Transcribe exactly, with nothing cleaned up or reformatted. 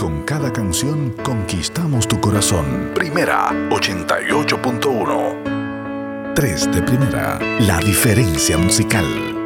con cada canción conquistamos tu corazón. Primera, ochenta y ocho punto uno. tres de primera, la diferencia musical.